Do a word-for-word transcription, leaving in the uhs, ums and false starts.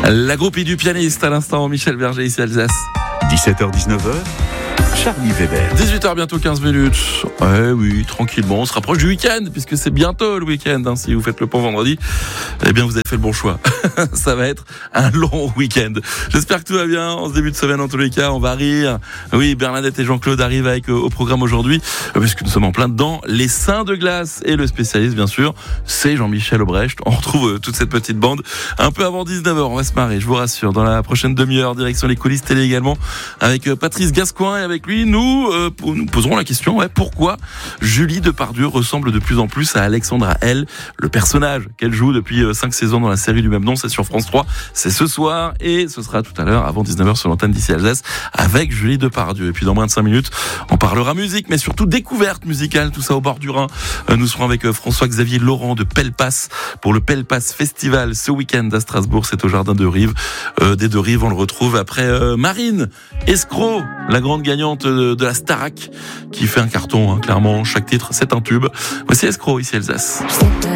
La groupie du pianiste à l'instant, Michel Berger ici à Alsace. dix-sept heures dix-neuf heures, Charlie Weber. dix-huit heures bientôt quinze minutes. Ouais, oui, tranquillement. On se rapproche du week-end puisque c'est bientôt le week-end. Hein. Si vous faites le pont vendredi, eh bien vous avez fait le bon choix. Ça va être un long week-end. J'espère que tout va bien. En ce début de semaine, en tous les cas, on va rire. Oui, Bernadette et Jean-Claude arrivent avec euh, au programme aujourd'hui parce que nous sommes en plein dedans. Les seins de glace et le spécialiste, bien sûr, c'est Jean-Michel Obrecht. On retrouve euh, toute cette petite bande un peu avant dix-neuf heures. On va se marrer, je vous rassure. Dans la prochaine demi-heure, direction les coulisses télé également avec euh, Patrice Gascoin et avec lui, nous, euh, nous poserons la question ouais, pourquoi Julie Depardieu ressemble de plus en plus à Alexandra L, le personnage qu'elle joue depuis euh, cinq saisons dans la série du même nom. C'est sur France trois, c'est ce soir et ce sera tout à l'heure avant dix-neuf heures sur l'antenne d'ici Alsace avec Julie Depardieu. Et puis dans moins de cinq minutes, on parlera musique, mais surtout découverte musicale, tout ça au bord du Rhin. Euh, nous serons avec euh, François-Xavier Laurent de Pellepasse pour le Pellepasse Festival ce week-end à Strasbourg. C'est au Jardin de Rives. Euh, des Deux Rives, on le retrouve après euh, Marine Escroc, la grande gagnante de, de la Starac, qui fait un carton, hein, clairement. Chaque titre, c'est un tube. Voici Escroc, ici Alsace.